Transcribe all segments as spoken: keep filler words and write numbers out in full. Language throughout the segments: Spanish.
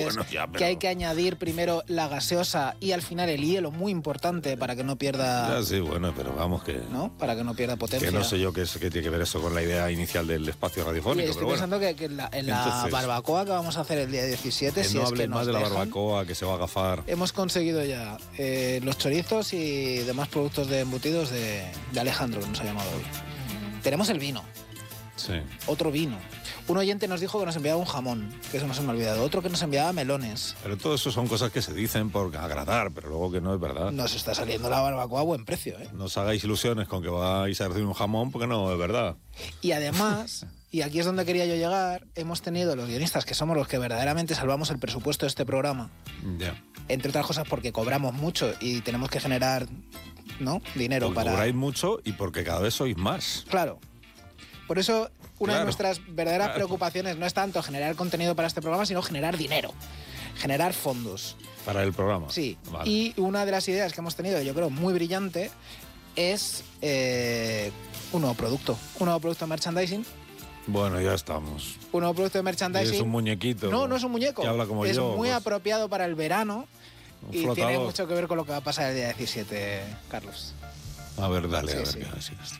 bueno, ya, pero... que hay que añadir primero la gaseosa y al final el hielo, muy importante para que no pierda... Ya, sí, bueno, pero vamos que... ¿no? Para que no pierda potencia. Que no sé yo qué, es, qué tiene que ver eso con la idea inicial del espacio radiofónico. Y estoy pero pensando bueno. que, que en la, en la Entonces, barbacoa que vamos a hacer el día diecisiete, que si no es hablen que nos más de la dejan, barbacoa, que se va a agafar. hemos conseguido ya eh, los chorizos y demás productos de embutidos de, de Alejandro, que nos ha llamado hoy. Tenemos el vino. Sí. Otro vino. Un oyente nos dijo que nos enviaba un jamón, que eso no se me ha olvidado. Otro que nos enviaba melones. Pero todo eso son cosas que se dicen por agradar, pero luego que no es verdad. Nos está saliendo la barbacoa a buen precio, ¿eh? No os hagáis ilusiones con que vais a recibir un jamón, porque no es verdad. Y además, y aquí es donde quería yo llegar, hemos tenido los guionistas, que somos los que verdaderamente salvamos el presupuesto de este programa. Ya. Entre otras cosas porque cobramos mucho y tenemos que generar, ¿no?, dinero Porque para... cobráis mucho y porque cada vez sois más. Claro. Por eso, una Claro. de nuestras verdaderas Claro. preocupaciones no es tanto generar contenido para este programa, sino generar dinero, generar fondos. Para el programa. Sí. Vale. Y una de las ideas que hemos tenido, yo creo, muy brillante, es eh, un nuevo producto. Un nuevo producto de merchandising. Bueno, ya estamos. Un nuevo producto de merchandising. Es un muñequito. No, no es un muñeco. Que habla como es yo. muy pues, apropiado para el verano un y flotador. tiene mucho que ver con lo que va a pasar el día diecisiete, Carlos. A ver, dale, Sí, a ver sí. qué así es.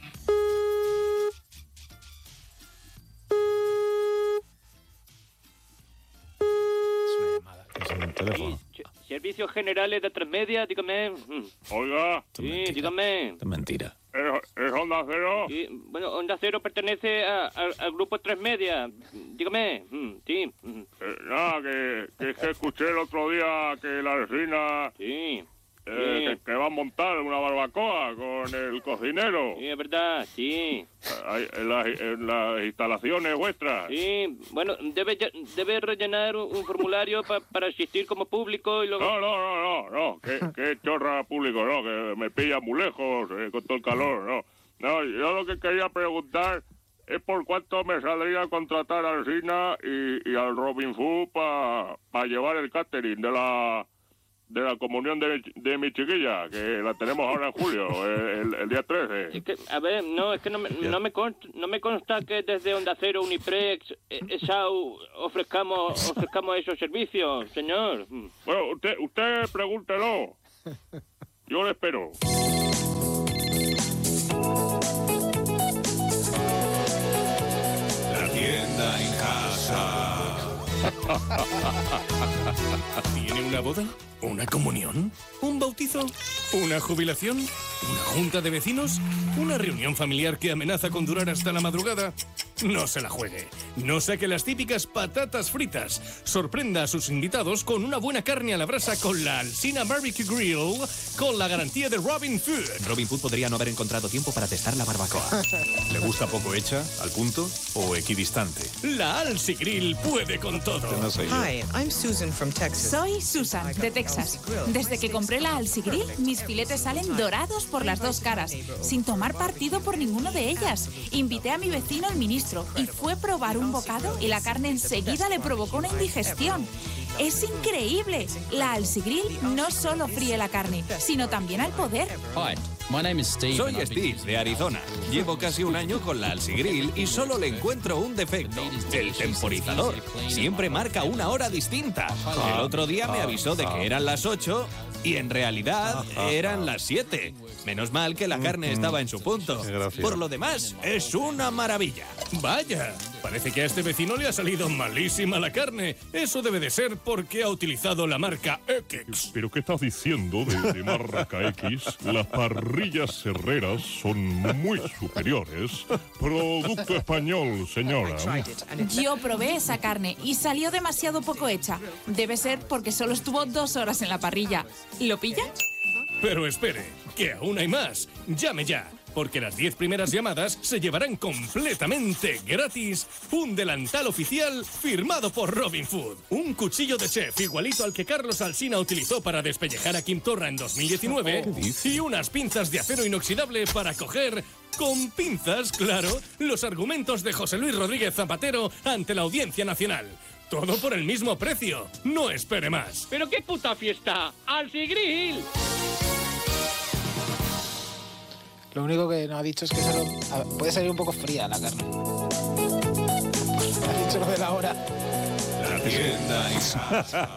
Es una llamada. Es un teléfono. Sí, Servicios Generales de Tres Media, dígame. Oiga, Esto es Sí, mentira. dígame. Esto es mentira. ¿es, es Onda Cero? Sí, bueno, Onda Cero pertenece a- a- al grupo Tres Media. Dígame. Mm, Sí. mm, Eh, nada, que, que es que escuché el otro día que la vecina Sí. eh, Sí. que, que va a montar una barbacoa con el cocinero Sí, es verdad, sí. eh, ahí en, las, en las instalaciones vuestras. Sí, bueno, debe, ya- debe rellenar un, un formulario pa- para asistir como público y luego... No, no, no, no, no, que, que chorra público, no, que me pilla muy lejos eh, con todo el calor, no. No, yo lo que quería preguntar es por cuánto me saldría contratar al Sina y, y al Robin Food para llevar el catering de la de la comunión de, mi- de mi chiquilla, que la tenemos ahora en julio, el, el día trece. Es que, a ver, no, es que no me, no me, consta, no me consta que desde Onda Cero, Uniprex, eh, ESAU, ofrezcamos, ofrezcamos esos servicios, señor. Mm. Bueno, usted, usted pregúntelo. Yo le espero. La tienda en casa. ¿Tiene una boda? ¿Una comunión? ¿Un bautizo? ¿Una jubilación? ¿Una junta de vecinos? ¿Una reunión familiar que amenaza con durar hasta la madrugada? No se la juegue. No saque las típicas patatas fritas. Sorprenda a sus invitados con una buena carne a la brasa con la Alsina Barbecue Grill, con la garantía de Robin Food. Robin Food podría no haber encontrado tiempo para testar la barbacoa. ¿Le gusta poco hecha, al punto o equidistante? La Alsi Grill puede con todo. Que no soy yo. Hi, I'm Susan from Texas. Soy Susan, de Texas. Desde que compré la Alsi Grill, mis filetes salen dorados por las dos caras, sin tomar partido por ninguno de ellas. Invité a mi vecino, el ministro, y fue probar un bocado y la carne enseguida le provocó una indigestión. ¡Es increíble! La Alsi Grill no solo fríe la carne, sino también al poder. Hi, my name is Steve. Soy Steve, de Arizona. Llevo casi un año con la Alsi Grill y solo le encuentro un defecto. El temporizador. Siempre marca una hora distinta. El otro día me avisó de que eran las ocho y en realidad eran las siete. Menos mal que la carne estaba en su punto. Qué gracia. Por lo demás, es una maravilla. Vaya, parece que a este vecino le ha salido malísima la carne. Eso debe de ser porque ha utilizado la marca X. ¿Pero qué estás diciendo de, de marca X? Las parrillas herreras son muy superiores. Producto español, señora. Yo probé esa carne y salió demasiado poco hecha. Debe ser porque solo estuvo dos horas en la parrilla. ¿Lo pilla? Pero espere, que aún hay más. Llame ya, porque las diez primeras llamadas se llevarán completamente gratis un delantal oficial firmado por Robin Food. Un cuchillo de chef igualito al que Carlos Alsina utilizó para despellejar a Kim Torra en dos mil diecinueve y unas pinzas de acero inoxidable para coger, con pinzas, claro, los argumentos de José Luis Rodríguez Zapatero ante la Audiencia Nacional. Todo por el mismo precio. No espere más. ¿Pero qué puta fiesta? ¡Alsi Grill! Lo único que nos ha dicho es que solo, a ver, puede salir un poco fría la carne. Ha dicho lo de la hora. La tienda en casa.